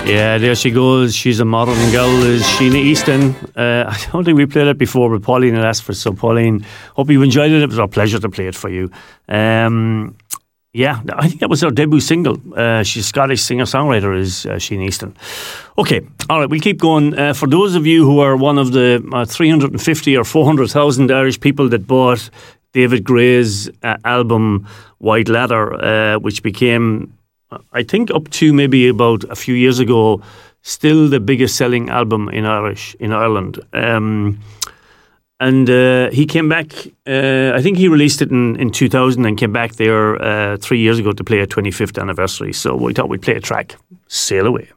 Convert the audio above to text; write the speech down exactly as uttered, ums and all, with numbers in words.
Yeah, there she goes. She's a modern girl, is Sheena Easton. Uh, I don't think we played it before, but Pauline had asked for it. So, Pauline, hope you enjoyed it. It was our pleasure to play it for you. Um, yeah, I think that was her debut single. Uh, she's a Scottish singer-songwriter, is uh, Sheena Easton. Okay, all right, we'll keep going. Uh, for those of you who are one of the uh, three hundred fifty or four hundred thousand Irish people that bought David Gray's uh, album White Ladder, uh, which became, I think, up to maybe about a few years ago, still the biggest selling album in Irish in Ireland. Um, and uh, he came back. Uh, I think he released it in, in two thousand and came back there uh, three years ago to play a twenty-fifth anniversary. So we thought we'd play a track. Sail away.